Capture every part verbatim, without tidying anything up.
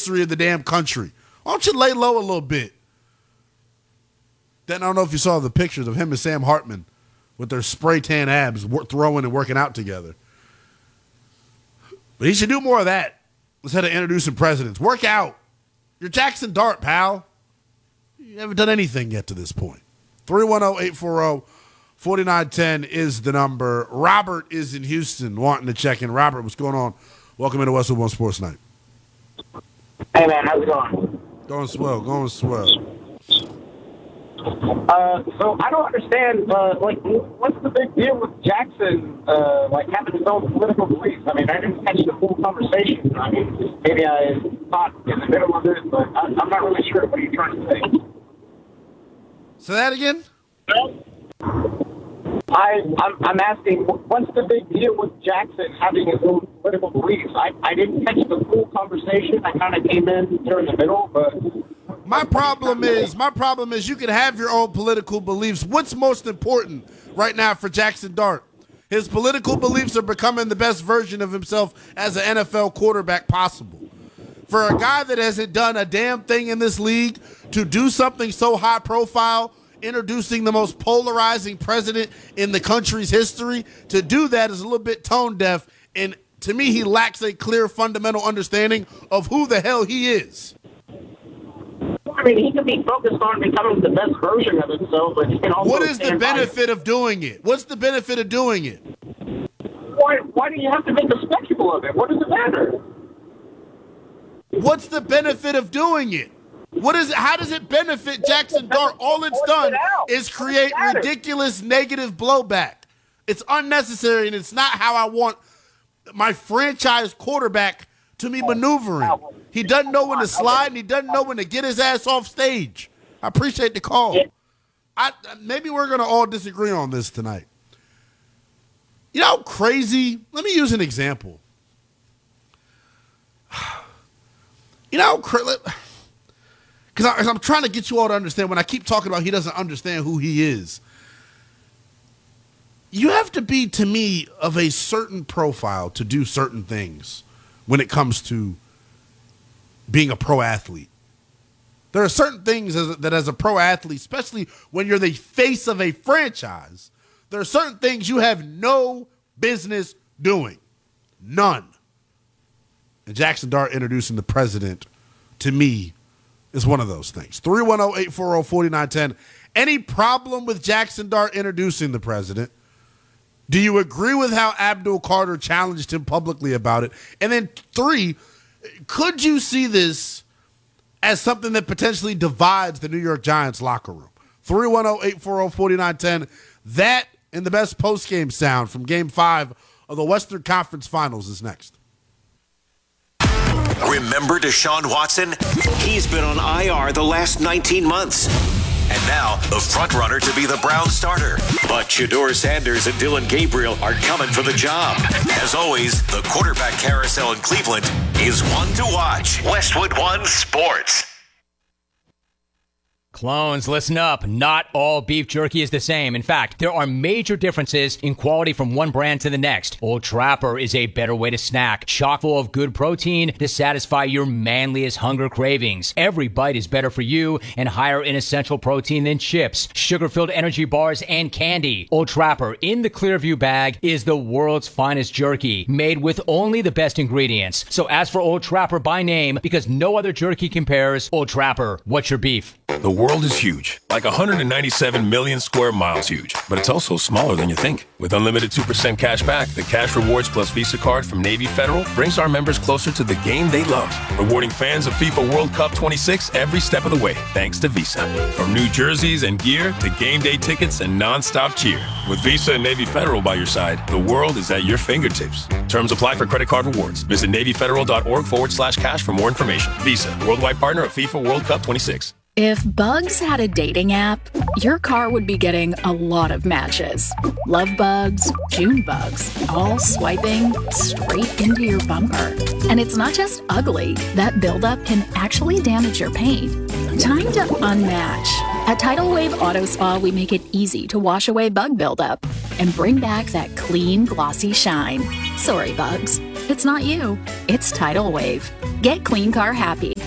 history of the damn country. Why don't you lay low a little bit? Then I don't know if you saw the pictures of him and Sam Hartman with their spray tan abs throwing and working out together. But he should do more of that instead of introducing presidents. Work out. You're Jackson Dart, pal. You haven't done anything yet to this point. three one zero, eight four zero, four nine one zero is the number. Robert is in Houston wanting to check in. Robert, what's going on? Welcome into Westwood One Sports Night. Hey, man, how's it going? Going swell, going swell. Uh, so I don't understand, uh, like, what's the big deal with Jackson, uh, like, having his own political beliefs? I mean, I didn't catch the full conversation. I mean, maybe I thought in the middle of it, but I, I'm not really sure what you're trying to say. Say that again? I, I'm, I'm asking, what's the big deal with Jackson having his own political beliefs? I, I didn't catch the full conversation. I kind of came in during the middle, but... My problem is, my problem is you can have your own political beliefs. What's most important right now for Jackson Dart? His political beliefs are becoming the best version of himself as an N F L quarterback possible. For a guy that hasn't done a damn thing in this league to do something so high profile, introducing the most polarizing president in the country's history, to do that is a little bit tone deaf, and to me he lacks a clear fundamental understanding of who the hell he is. I mean, he could be focused on becoming the best version of himself, but he can also... What is the benefit of doing it? What's the benefit of doing it? Why, why do you have to make a spectacle of it? What does it matter? What's the benefit of doing it? What is it? How does it benefit Jackson Dart? All it's done is create ridiculous negative blowback. It's unnecessary, and it's not how I want my franchise quarterback to be maneuvering. He doesn't know when to slide, and he doesn't know when to get his ass off stage. I appreciate the call. I, maybe we're going to all disagree on this tonight. You know how crazy? Let me use an example. You know, because I'm trying to get you all to understand when I keep talking about he doesn't understand who he is. You have to be, to me, of a certain profile to do certain things when it comes to being a pro athlete. There are certain things as, that as a pro athlete, especially when you're the face of a franchise, there are certain things you have no business doing. None. And Jackson Dart introducing the president, to me, is one of those things. three one zero, eight four zero, four nine one zero. Any problem with Jackson Dart introducing the president? Do you agree with how Abdul Carter challenged him publicly about it? And then three, could you see this as something that potentially divides the New York Giants locker room? three one zero, eight four zero, four nine one zero. That and the best post-game sound from Game five of the Western Conference Finals is next. Remember Deshaun Watson? He's been on I R the last nineteen months. And now, the front-runner to be the Browns starter. But Shedeur Sanders and Dylan Gabriel are coming for the job. As always, the quarterback carousel in Cleveland is one to watch. Westwood One Sports. Clones, listen up. Not all beef jerky is the same. In fact, there are major differences in quality from one brand to the next. Old Trapper is a better way to snack, chock full of good protein to satisfy your manliest hunger cravings. Every bite is better for you and higher in essential protein than chips, sugar-filled energy bars, and candy. Old Trapper in the Clearview bag is the world's finest jerky, made with only the best ingredients. So ask for Old Trapper by name because no other jerky compares. Old Trapper, what's your beef? The world is huge, like one hundred ninety-seven million square miles huge, but it's also smaller than you think. With unlimited two percent cash back, the Cash Rewards Plus Visa card from Navy Federal brings our members closer to the game they love, rewarding fans of FIFA World Cup twenty-six every step of the way, thanks to Visa. From new jerseys and gear to game day tickets and non-stop cheer. With Visa and Navy Federal by your side, the world is at your fingertips. Terms apply for credit card rewards. Visit NavyFederal.org forward slash cash for more information. Visa, worldwide partner of FIFA World Cup twenty-six. If Bugs had a dating app, your car would be getting a lot of matches. Love bugs, June bugs, all swiping straight into your bumper. And it's not just ugly. That buildup can actually damage your paint. Time to unmatch. At Tidal Wave Auto Spa, we make it easy to wash away bug buildup and bring back that clean, glossy shine. Sorry, bugs. It's not you. It's Tidal Wave. Get clean car happy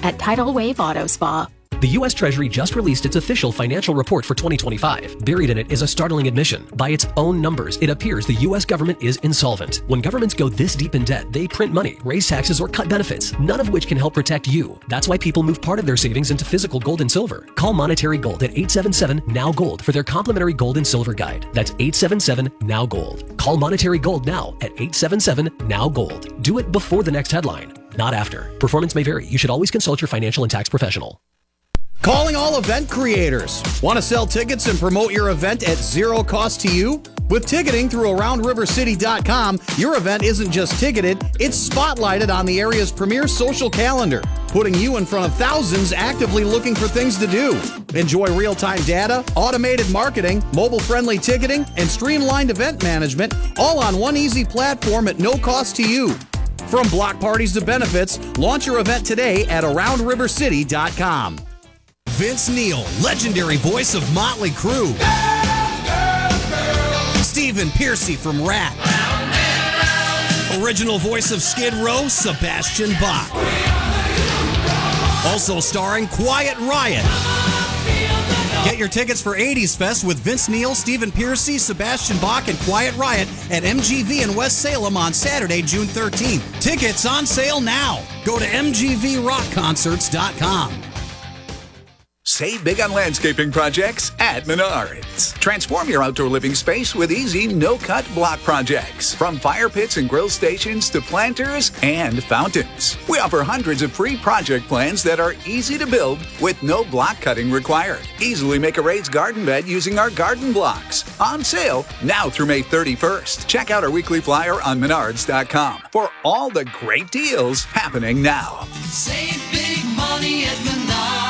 at Tidal Wave Auto Spa. The U S Treasury just released its official financial report for twenty twenty-five. Buried in it is a startling admission. By its own numbers, it appears the U S government is insolvent. When governments go this deep in debt, they print money, raise taxes, or cut benefits, none of which can help protect you. That's why people move part of their savings into physical gold and silver. Call Monetary Gold at eight seven seven, N O W, GOLD for their complimentary gold and silver guide. That's eight seven seven, N O W, GOLD. Call Monetary Gold now at eight seven seven, N O W, GOLD. Do it before the next headline, not after. Performance may vary. You should always consult your financial and tax professional. Calling all event creators. Want to sell tickets and promote your event at zero cost to you? With ticketing through around river city dot com, your event isn't just ticketed, it's spotlighted on the area's premier social calendar, putting you in front of thousands actively looking for things to do. Enjoy real-time data, automated marketing, mobile-friendly ticketing, and streamlined event management, all on one easy platform at no cost to you. From block parties to benefits, launch your event today at around river city dot com. Vince Neil, legendary voice of Motley Crue. Girls, girls, girls. Stephen Pearcy from Rat. Round and round. Original voice of Skid Row, Sebastian Bach. Also starring Quiet Riot. Get your tickets for eighties Fest with Vince Neil, Stephen Pearcy, Sebastian Bach, and Quiet Riot at M G V in West Salem on Saturday, June thirteenth. Tickets on sale now. Go to m g v rock concerts dot com. Save big on landscaping projects at Menards. Transform your outdoor living space with easy, no-cut block projects. From fire pits and grill stations to planters and fountains. We offer hundreds of free project plans that are easy to build with no block cutting required. Easily make a raised garden bed using our garden blocks. On sale now through May thirty-first. Check out our weekly flyer on menards dot com for all the great deals happening now. Save big money at Menards.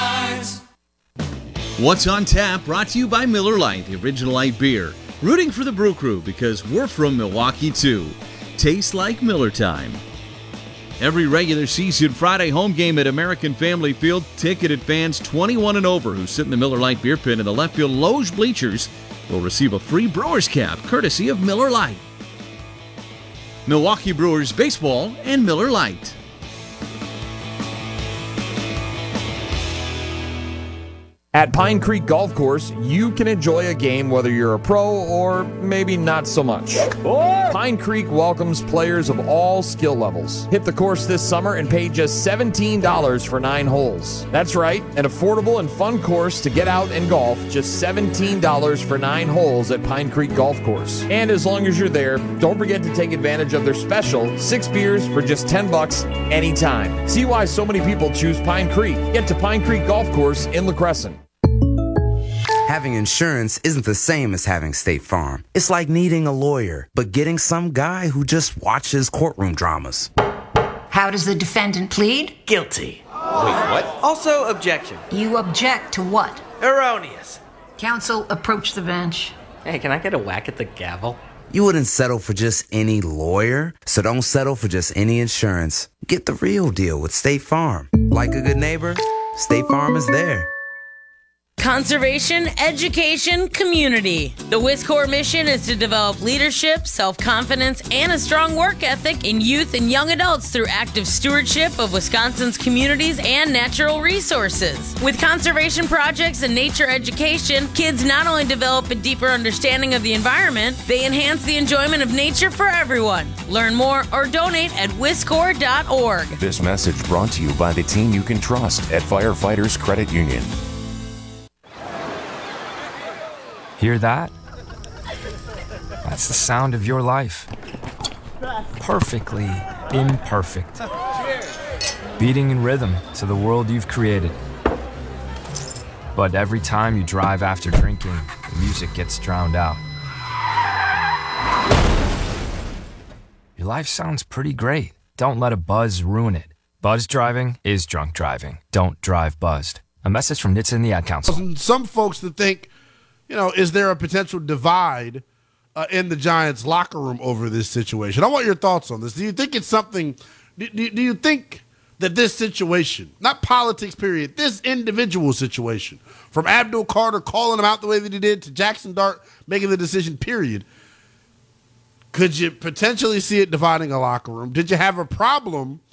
What's on Tap, brought to you by Miller Lite, the original light beer. Rooting for the Brew Crew because we're from Milwaukee too. Tastes like Miller time. Every regular season Friday home game at American Family Field, ticketed fans twenty-one and over who sit in the Miller Lite beer pit in the left field loge bleachers will receive a free Brewers cap courtesy of Miller Lite. Milwaukee Brewers baseball and Miller Lite. At Pine Creek Golf Course, you can enjoy a game whether you're a pro or maybe not so much. Pine Creek welcomes players of all skill levels. Hit the course this summer and pay just seventeen dollars for nine holes. That's right, an affordable and fun course to get out and golf, just seventeen dollars for nine holes at Pine Creek Golf Course. And as long as you're there, don't forget to take advantage of their special six beers for just ten bucks anytime. See why so many people choose Pine Creek. Get to Pine Creek Golf Course in La Crescent. Having insurance isn't the same as having State Farm. It's like needing a lawyer, but getting some guy who just watches courtroom dramas. How does the defendant plead? Guilty. Wait, what? Also, objection. You object to what? Erroneous. Counsel, approach the bench. Hey, can I get a whack at the gavel? You wouldn't settle for just any lawyer, so don't settle for just any insurance. Get the real deal with State Farm. Like a good neighbor, State Farm is there. Conservation, education, community. The WISCOR mission is to develop leadership, self-confidence, and a strong work ethic in youth and young adults through active stewardship of Wisconsin's communities and natural resources. With conservation projects and nature education, kids not only develop a deeper understanding of the environment, they enhance the enjoyment of nature for everyone. Learn more or donate at wiscor dot org. This message brought to you by the team you can trust at Firefighters Credit Union. Hear that? That's the sound of your life. Perfectly imperfect. Beating in rhythm to the world you've created. But every time you drive after drinking, the music gets drowned out. Your life sounds pretty great. Don't let a buzz ruin it. Buzz driving is drunk driving. Don't drive buzzed. A message from N H T S A and the Ad Council. Some folks that think, you know, is there a potential divide uh, in the Giants locker room over this situation? I want your thoughts on this. Do you think it's something, do, do, do you think that this situation, not politics period, this individual situation, from Abdul Carter calling him out the way that he did to Jackson Dart making the decision period, could you potentially see it dividing a locker room? Did you have a problem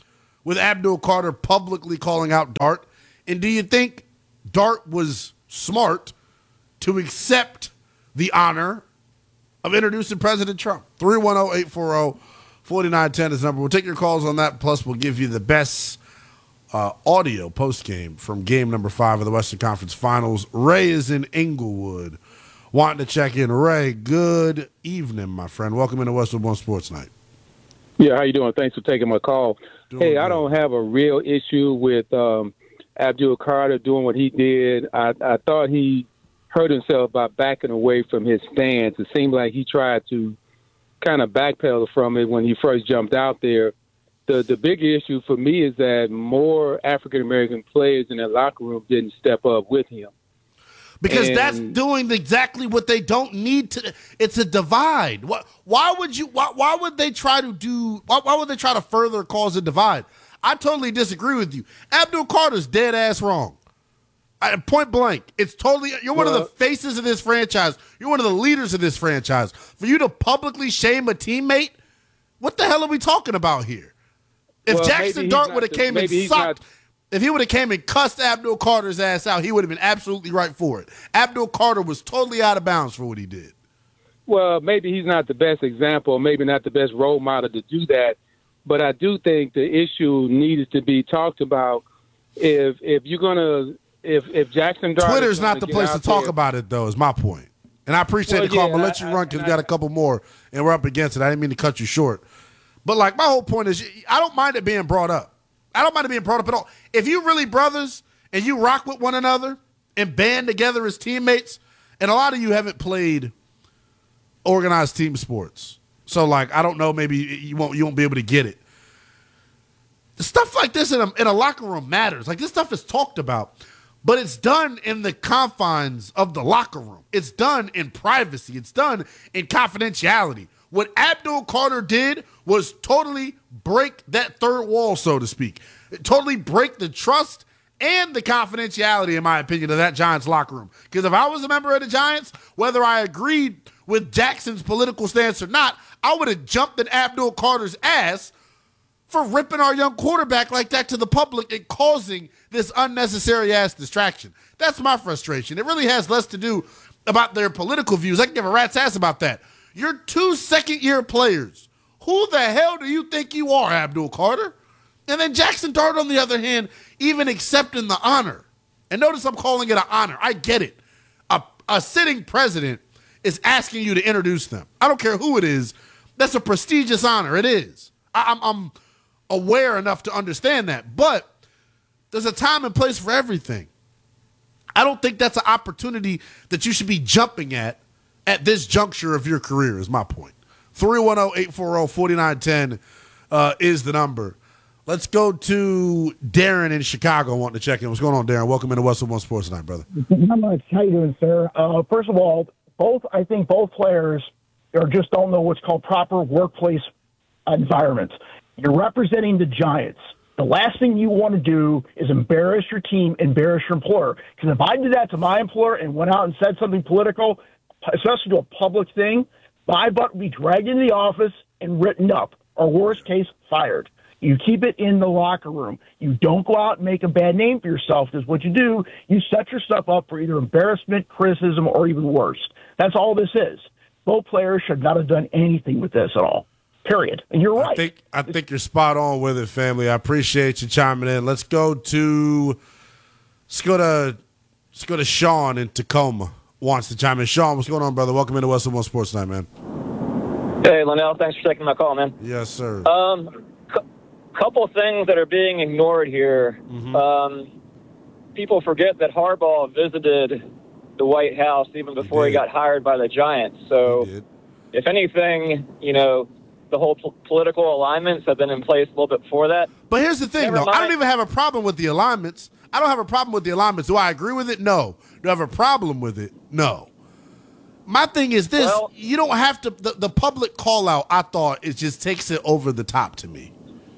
with Abdul Carter publicly calling out Dart? And do you think Dart was smart to accept the honor of introducing President Trump? three one zero, eight four zero, four nine one zero is the number. We'll take your calls on that. Plus, we'll give you the best uh, audio post-game from game number five of the Western Conference Finals. Ray is in Inglewood wanting to check in. Ray, good evening, my friend. Welcome into Westwood One Sports Night. Yeah, how you doing? Thanks for taking my call. Doing hey, good. I don't have a real issue with um, Abdul Carter doing what he did. I, I thought he hurt himself by backing away from his stance. It seemed like he tried to kind of backpedal from it when he first jumped out there. The the big issue for me is that more African-American players in that locker room didn't step up with him. Because And- that's doing exactly what they don't need to. It's a divide. What? Why would you? Why, why would they try to do? Why, why would they try to further cause a divide? I totally disagree with you. Abdul Carter's dead ass wrong. I, point blank. It's totally. You're one of the Well- faces of this franchise. You're one of the leaders of this franchise. For you to publicly shame a teammate, what the hell are we talking about here? If Well, maybe Jackson he's Dart not would have the- came and maybe he's sucked. not- If he would have came and cussed Abdul Carter's ass out, he would have been absolutely right for it. Abdul Carter was totally out of bounds for what he did. Well, maybe he's not the best example, maybe not the best role model to do that, but I do think the issue needed to be talked about. If if you're gonna if if Jackson Dart Twitter's is not gonna the get place to out talk there- about it, though, is my point. And I appreciate Well, the call. I'm yeah, going to let you I- run I- because we and got I- a couple more, and we're up against it. I didn't mean to cut you short. But, like, my whole point is I don't mind it being brought up. I don't mind it being brought up at all. If you really brothers and you rock with one another and band together as teammates, and a lot of you haven't played organized team sports. So, like, I don't know, maybe you won't you won't be able to get it. Stuff like this in a, in a locker room matters. Like, this stuff is talked about, but it's done in the confines of the locker room. It's done in privacy. It's done in confidentiality. What Abdul Carter did was totally break that third wall, so to speak. It totally break the trust and the confidentiality, in my opinion, of that Giants locker room. Because if I was a member of the Giants, whether I agreed with Jackson's political stance or not, I would have jumped at Abdul Carter's ass for ripping our young quarterback like that to the public and causing this unnecessary ass distraction. That's my frustration. It really has less to do about their political views. I can give a rat's ass about that. You're two second-year players. Who the hell do you think you are, Abdul Carter? And then Jackson Dart, on the other hand, even accepting the honor. And notice I'm calling it an honor. I get it. A, a sitting president is asking you to introduce them. I don't care who it is. That's a prestigious honor. It is. I, I'm, I'm aware enough to understand that. But there's a time and place for everything. I don't think that's an opportunity that you should be jumping at at this juncture of your career, is my point. three one zero, eight four zero, four nine one zero uh, is the number. Let's go to Darren in Chicago wanting to check in. What's going on, Darren? Welcome into Westwood One Sports tonight, brother. Not much. How you doing, sir? Uh, first of all, both I think both players are just don't know what's called proper workplace environment. You're representing the Giants. The last thing you want to do is embarrass your team, embarrass your employer. Because if I did that to my employer and went out and said something political, especially to a public thing, my butt would be dragged into the office and written up, or worst case, fired. You keep it in the locker room. You don't go out and make a bad name for yourself, because what you do, you set yourself up for either embarrassment, criticism, or even worse. That's all this is. Both players should not have done anything with this at all. Period. And you're right. I think I think you're spot on with it, family. I appreciate you chiming in. Let's go to let's go to let's go to Sean in Tacoma. Wants to chime in. Sean, what's going on, brother? Welcome into Westwood One Sports Night, man. Hey, Linnell, thanks for taking my call, man. Yes, sir. Um, cu- couple things that are being ignored here. Mm-hmm. Um, people forget that Harbaugh visited the White House even before he, he got hired by the Giants. So, if anything, you know, the whole po- political alignments have been in place a little bit before that. But here's the thing, Never though. mind. I don't even have a problem with the alignments. I don't have a problem with the alignments. Do I agree with it? No. Do I have a problem with it? No. My thing is this. Well, you don't have to. The, the public call out, I thought, it just takes it over the top to me.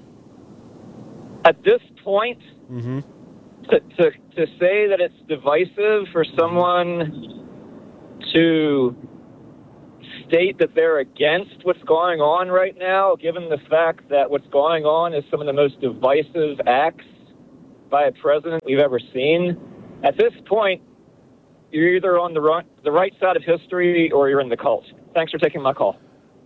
At this point, Mm-hmm. to, to, to say that it's divisive for someone to state that they're against what's going on right now, given the fact that what's going on is some of the most divisive acts by a president we've ever seen. At this point, you're either on the right, the right side of history or you're in the cult. Thanks for taking my call.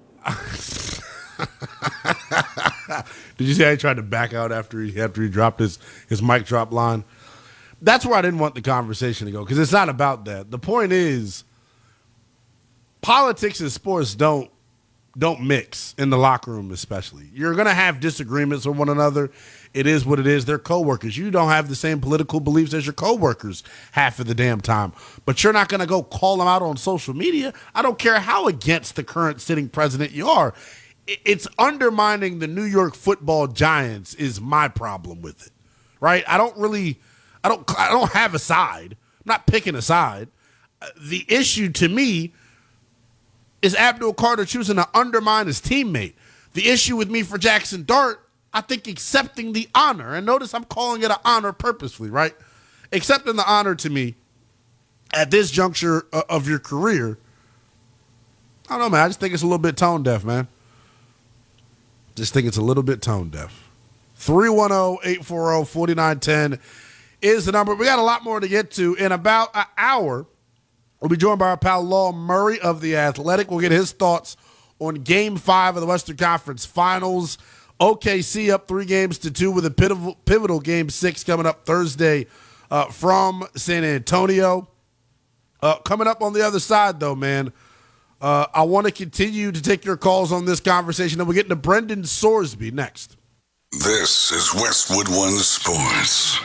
Did you see how he tried to back out after he after he dropped his, his mic drop line? That's where I didn't want the conversation to go, because it's not about that. The point is, politics and sports don't don't mix in the locker room, especially. You're going to have disagreements with one another. It is what it is. They're coworkers. You don't have the same political beliefs as your coworkers half of the damn time. But you're not going to go call them out on social media. I don't care how against the current sitting president you are. It's undermining the New York Football Giants is my problem with it, right? I don't really, I don't, I don't have a side. I'm not picking a side. The issue to me is Abdul Carter choosing to undermine his teammate. The issue with me for Jackson Dart, I think accepting the honor, and notice I'm calling it an honor purposefully, right? Accepting the honor to me at this juncture of your career, I don't know, man. I just think it's a little bit tone deaf, man. Just think it's a little bit tone deaf. three one zero, eight four zero, four nine one zero is the number. We got a lot more to get to. In about an hour, we'll be joined by our pal Law Murray of The Athletic. We'll get his thoughts on Game five of the Western Conference Finals. O K C up three games to two with a pivotal, pivotal Game six coming up Thursday uh, from San Antonio. Uh, coming up on the other side, though, man, Uh, I want to continue to take your calls on this conversation, and we'll get into Brendan Sorsby next. This is Westwood One Sports.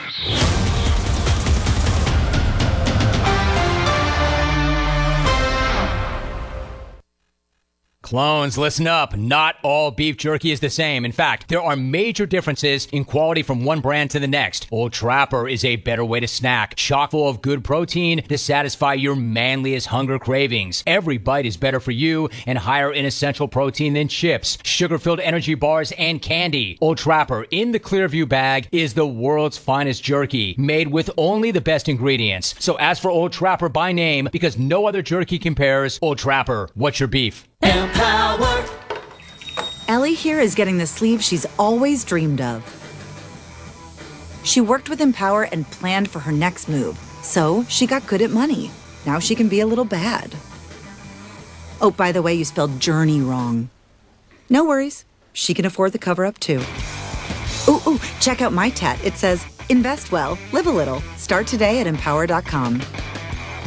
Clones, listen up. Not all beef jerky is the same. In fact, there are major differences in quality from one brand to the next. Old Trapper is a better way to snack, chock full of good protein to satisfy your manliest hunger cravings. Every bite is better for you and higher in essential protein than chips, sugar-filled energy bars, and candy. Old Trapper in the Clearview bag is the world's finest jerky, made with only the best ingredients. So ask for Old Trapper by name, because no other jerky compares. Old Trapper, what's your beef? Empower. Ellie here is getting the sleeve she's always dreamed of. She worked with Empower and planned for her next move, so she got good at money. Now she can be a little bad. Oh, by the way, you spelled journey wrong. No worries. She can afford the cover-up, too. Ooh, ooh, check out my tat. It says, invest well, live a little. Start today at empower dot com.